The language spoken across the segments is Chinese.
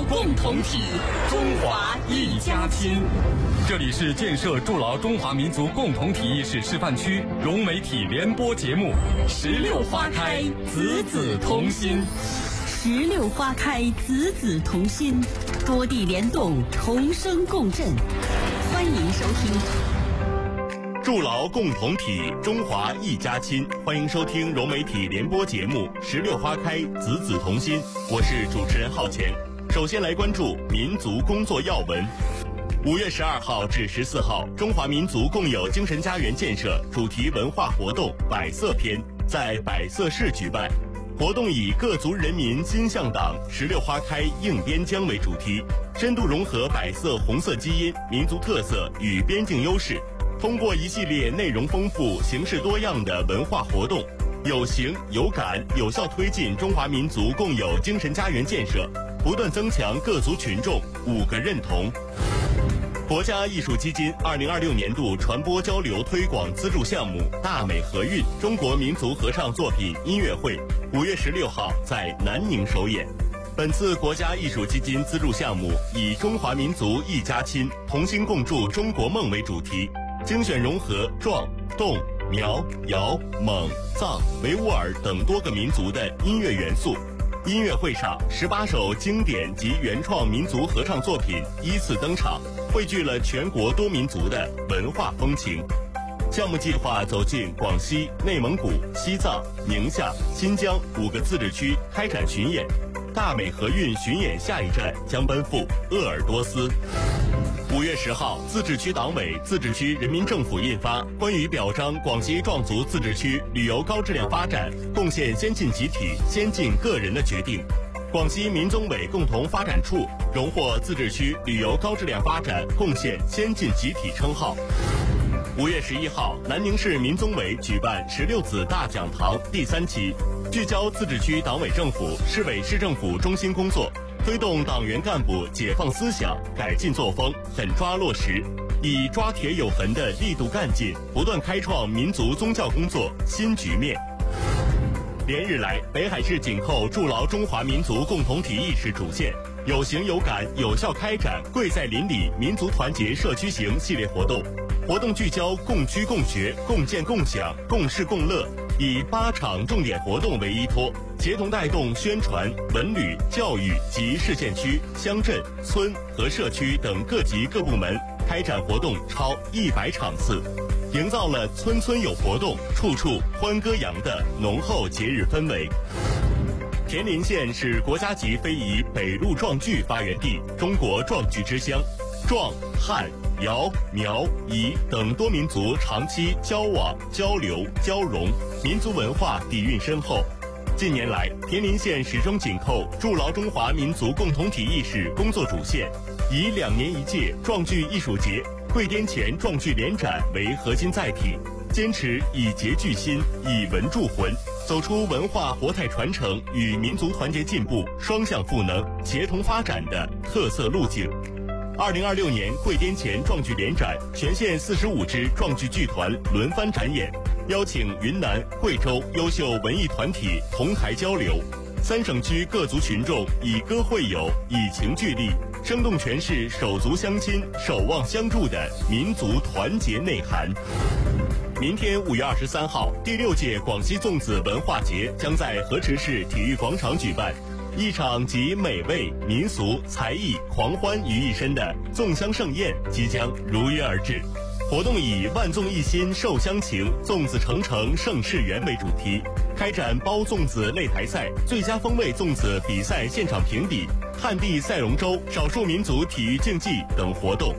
共同体，中华一家亲。这里是建设筑牢中华民族共同体意识示范区融媒体联播节目《石榴花开，子子同心》。 石榴花开，子子同心，多地联动，同声共振。欢迎收听。 筑牢共同体，中华一家亲。欢迎收听融媒体联播节目《石榴花开，子子同心》。我是主持人浩乾。首先来关注民族工作要闻。5月12号至14号，中华民族共有精神家园建设主题文化活动百色篇在百色市举办。活动以各族人民心向党，石榴花开映边疆为主题，深度融合百色红色基因、民族特色与边境优势，通过一系列内容丰富、形式多样的文化活动，有形有感，有效推进中华民族共有精神家园建设，不断增强各族群众5个认同。国家艺术基金2026年度传播交流推广资助项目大美和韵中国民族合唱作品音乐会5月16号在南宁首演。本次国家艺术基金资助项目以中华民族一家亲，同心共筑中国梦为主题，精选融合壮、侗、苗、瑶、蒙、藏、维吾尔等多个民族的音乐元素。音乐会上，18首经典及原创民族合唱作品依次登场，汇聚了全国多民族的文化风情。项目计划走进广西、内蒙古、西藏、宁夏、新疆5个自治区开展巡演。大美和韵巡演下一站将奔赴鄂尔多斯。5月10号，自治区党委、自治区人民政府印发《关于表彰广西壮族自治区旅游高质量发展贡献先进集体、先进个人的决定》，广西民综委共同发展处荣获自治区旅游高质量发展贡献先进集体称号。5月11号，南宁市民综委举办16子大讲堂第3期，聚焦自治区党委政府、市委市政府中心工作，推动党员干部解放思想、改进作风，狠抓落实，以抓铁有痕的力度干劲，不断开创民族宗教工作新局面。连日来，北海市紧扣筑牢中华民族共同体意识主线，有形有感，有效开展贵在邻里民族团结社区行系列活动。活动聚焦共居共学、共建共享、共事共乐，以8场重点活动为依托，协同带动宣传、文旅、教育及市县区、乡镇、村和社区等各级各部门开展活动超100场次，营造了村村有活动、处处欢歌扬的浓厚节日氛围。田林县是国家级非遗北路壮剧发源地，中国壮剧之乡，壮、汉、瑶、苗、彝等多民族长期交往、交流、交融，民族文化底蕴深厚。近年来，田林县始终紧扣筑牢中华民族共同体意识工作主线，以2年1届壮剧艺术节、跪滇黔壮剧联展为核心载体，坚持以节聚心、以文铸魂，走出文化活态传承与民族团结进步双向赋能、协同发展的特色路径。2026年跪滇黔壮剧联展，全县45支壮剧剧团轮番展演，邀请云南、贵州优秀文艺团体同台交流，3省区各族群众以歌会友、以情聚力，生动诠释手足相亲、守望相助的民族团结内涵。明天5月23号，第6届广西粽子文化节将在河池市体育广场举办。一场集美味、民俗、才艺、狂欢于一身的粽香盛宴即将如约而至。活动以万粽一心寿乡情，粽子成城盛世园为主题，开展包粽子擂台赛、最佳风味粽子比赛现场评比、旱地赛龙舟、少数民族体育竞技等活动。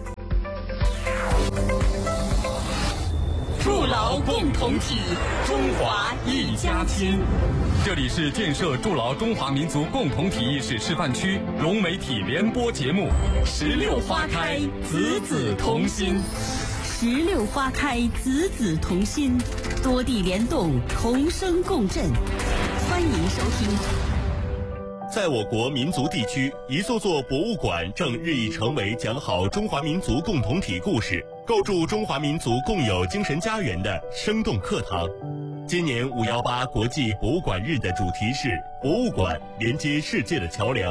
筑牢共同体，中华一家亲。这里是建设筑牢中华民族共同体意识示范区融媒体联播节目《石榴花开，子子同心》。 石榴花开，子子同心，多地联动，同声共振。欢迎收听。 在我国民族地区，一座座博物馆正日益成为讲好中华民族共同体故事、构筑中华民族共有精神家园的生动课堂。今年518国际博物馆日的主题是博物馆连接世界的桥梁。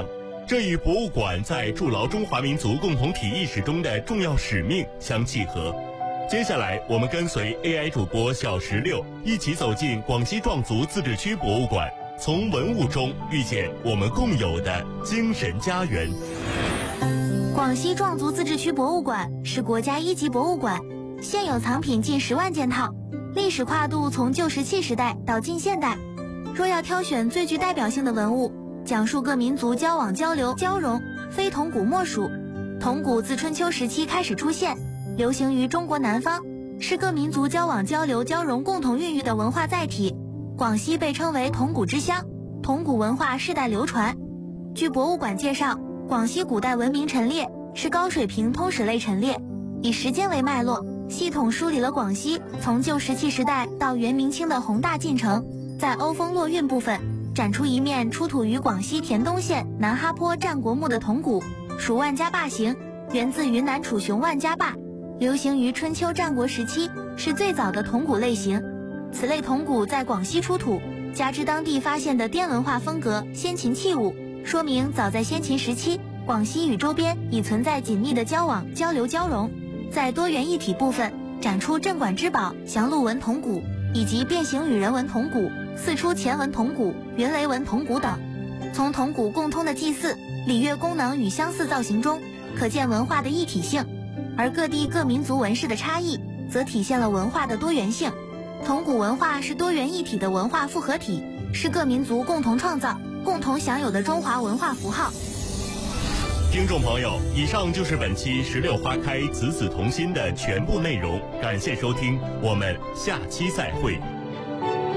这与博物馆在筑牢中华民族共同体意识中的重要使命相契合。接下来，我们跟随 AI 主播小16一起走进广西壮族自治区博物馆，从文物中遇见我们共有的精神家园。 广西壮族自治区博物馆是国家1级博物馆，现有藏品近10万件套，历史跨度从旧石器时代到近现代。若要挑选最具代表性的文物，讲述各民族交往交流交融，非铜鼓莫属。铜鼓自春秋时期开始出现，流行于中国南方，是各民族交往交流交融共同孕育的文化载体。广西被称为铜鼓之乡，铜鼓文化世代流传。据博物馆介绍，广西古代文明陈列是高水平通史类陈列，以时间为脉络，系统梳理了广西从旧石器时代到元明清的宏大进程。在欧风落韵部分，展出一面出土于广西田东县南哈坡战国墓的铜鼓，属万家坝形，源自云南楚雄万家坝，流行于春秋战国时期，是最早的铜鼓类型。此类铜鼓在广西出土，加之当地发现的滇文化风格先秦器物，说明早在先秦时期，广西与周边已存在紧密的交往交流交融。在多元一体部分，展出镇馆之宝祥鹿纹铜鼓，以及变形羽人纹铜鼓、四出前纹铜鼓、云雷纹铜鼓等。从铜鼓共通的祭祀、礼乐功能与相似造型中，可见文化的一体性，而各地各民族纹饰的差异，则体现了文化的多元性。铜鼓文化是多元一体的文化复合体，是各民族共同创造、共同享有的中华文化符号。 听众朋友，以上就是本期16花开子子同心的全部内容，感谢收听，我们下期再会。